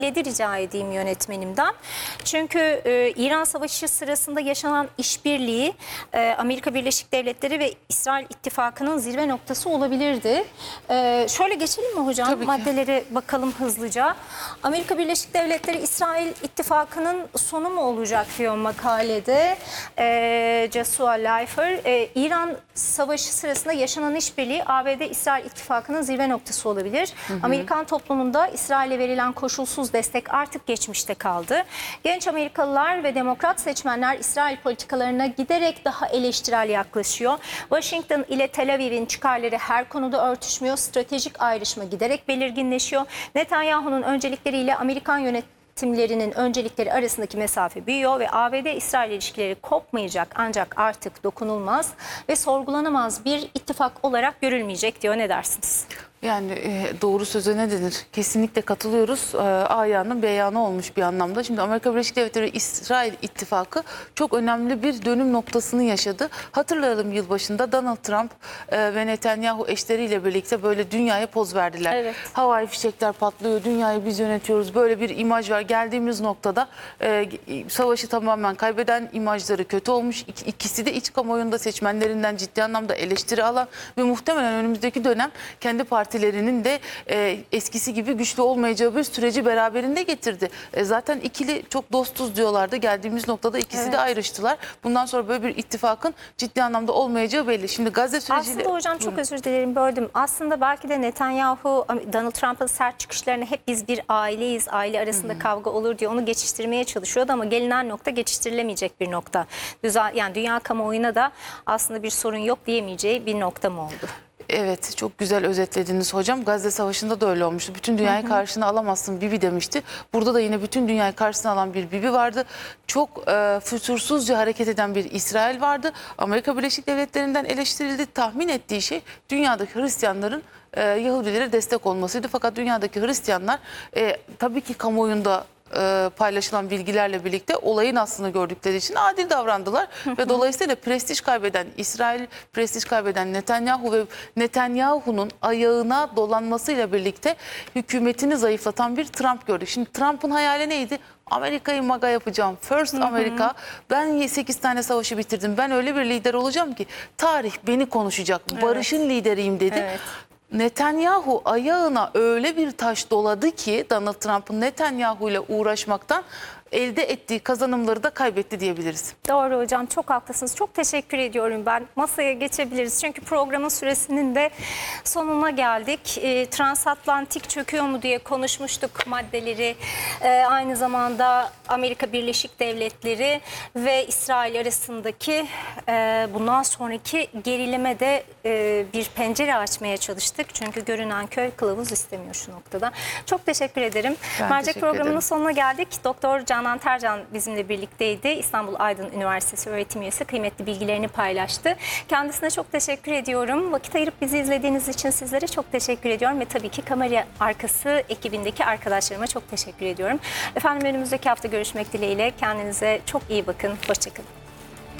rica edeyim yönetmenimden. Çünkü İran Savaşı sırasında yaşanan işbirliği Amerika Birleşik Devletleri ve İsrail ittifakının zirve noktası olabilirdi. Şöyle geçelim mi hocam? Tabii ki. Maddelere bakalım hızlıca. Amerika Birleşik Devletleri İsrail ittifakının sonu mu olacak diyor makalede. Joshua Leifer. İran Savaşı sırasında yaşanan işbirliği ABD-İsrail ittifakının zirve noktası olabilir. Amerikan toplumunda İsrail'e verilen koşulsuz destek artık geçmişte kaldı. Genç Amerikalılar ve demokrat seçmenler İsrail politikalarına giderek daha eleştirel yaklaşıyor. Washington ile Tel Aviv'in çıkarları her konuda örtüşmüyor. Stratejik ayrışma giderek belirginleşiyor. Netanyahu'nun öncelikleriyle Amerikan yönetimlerinin öncelikleri arasındaki mesafe büyüyor ve ABD-İsrail ilişkileri kopmayacak ancak artık dokunulmaz ve sorgulanamaz bir ittifak olarak görülmeyecek diyor. Ne dersiniz? Yani doğru söze ne denir? Kesinlikle katılıyoruz. Ayağının beyanı olmuş bir anlamda. Şimdi Amerika Birleşik Devletleri İsrail ittifakı çok önemli bir dönüm noktasını yaşadı. Hatırlayalım, yılbaşında Donald Trump ve Netanyahu eşleriyle birlikte böyle dünyaya poz verdiler. Evet. Havai fişekler patlıyor, dünyayı biz yönetiyoruz. Böyle bir imaj var. Geldiğimiz noktada savaşı tamamen kaybeden, imajları kötü olmuş. İkisi de iç kamuoyunda seçmenlerinden ciddi anlamda eleştiri alan ve muhtemelen önümüzdeki dönem kendi partilerinin de eskisi gibi güçlü olmayacağı bir süreci beraberinde getirdi. Zaten ikili çok dostuz diyorlardı. Geldiğimiz noktada ikisi de ayrıştılar. Bundan sonra böyle bir ittifakın ciddi anlamda olmayacağı belli. Şimdi Gazze süreciyle... Aslında hocam çok özür dilerim, böldüm. Aslında belki de Netanyahu Donald Trump'ın sert çıkışlarını hep biz bir aileyiz, aile arasında kavga olur diye onu geçiştirmeye çalışıyordu ama gelinen nokta geçiştirilemeyecek bir nokta. Yani dünya kamuoyuna da aslında bir sorun yok diyemeyeceği bir nokta mı oldu? Evet, çok güzel özetlediniz hocam. Gazze Savaşı'nda da öyle olmuştu. Bütün dünyayı karşına alamazsın Bibi demişti. Burada da yine bütün dünyayı karşısına alan bir Bibi vardı. Çok fütursuzca hareket eden bir İsrail vardı. Amerika Birleşik Devletleri'nden eleştirildi. Tahmin ettiği şey dünyadaki Hristiyanların Yahudilere destek olmasıydı. Fakat dünyadaki Hristiyanlar tabii ki kamuoyunda paylaşılan bilgilerle birlikte olayın aslında gördükleri için adil davrandılar. Ve dolayısıyla prestij kaybeden İsrail, prestij kaybeden Netanyahu ve Netanyahu'nun ayağına dolanmasıyla birlikte hükümetini zayıflatan bir Trump gördük. Şimdi Trump'ın hayali neydi? Amerika'yı maga yapacağım. First Amerika. Ben 8 tane savaşı bitirdim. Ben öyle bir lider olacağım ki tarih beni konuşacak. Barışın lideriyim dedi. Evet. Netanyahu ayağına öyle bir taş doladı ki Donald Trump'ın Netanyahu ile uğraşmaktan elde ettiği kazanımları da kaybetti diyebiliriz. Doğru hocam, çok haklısınız. Çok teşekkür ediyorum ben. Masaya geçebiliriz. Çünkü programın süresinin de sonuna geldik. Transatlantik çöküyor mu diye konuşmuştuk maddeleri. Aynı zamanda Amerika Birleşik Devletleri ve İsrail arasındaki bundan sonraki gerilime de bir pencere açmaya çalıştık. Çünkü görünen köy kılavuz istemiyor şu noktada. Çok teşekkür ederim. Mercek programının sonuna geldik. Doktor Canan Tercan bizimle birlikteydi. İstanbul Aydın Üniversitesi öğretim üyesi, kıymetli bilgilerini paylaştı. Kendisine çok teşekkür ediyorum. Vakit ayırıp bizi izlediğiniz için sizlere çok teşekkür ediyorum ve tabii ki kamera arkası ekibindeki arkadaşlarıma çok teşekkür ediyorum. Efendim, önümüzdeki hafta görüşmek dileğiyle. Kendinize çok iyi bakın. Hoşça kalın.